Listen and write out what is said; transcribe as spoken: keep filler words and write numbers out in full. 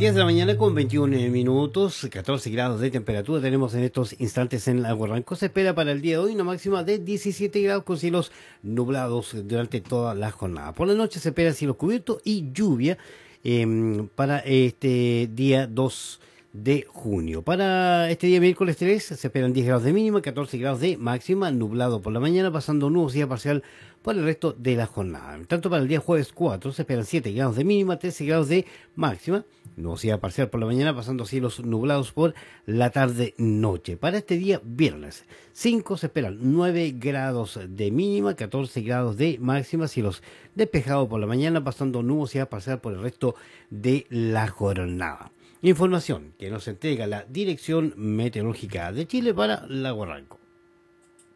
diez de la mañana con veintiún minutos, catorce grados de temperatura tenemos en estos instantes en Lago Ranco. Se espera para el día de hoy una máxima de diecisiete grados con cielos nublados durante toda la jornada. Por la noche se espera cielo cubierto y lluvia eh, para este día dos de junio. Para este día miércoles tres se esperan diez grados de mínima, catorce grados de máxima, nublado por la mañana, pasando nubosidad parcial por el resto de la jornada. Tanto para el día jueves cuatro se esperan siete grados de mínima, trece grados de máxima, nubosidad parcial por la mañana, pasando cielos nublados por la tarde-noche. Para este día viernes cinco se esperan nueve grados de mínima, catorce grados de máxima, cielos despejados por la mañana, pasando nubosidad parcial por el resto de la jornada. Información que nos entrega la Dirección Meteorológica de Chile para Lago Ranco.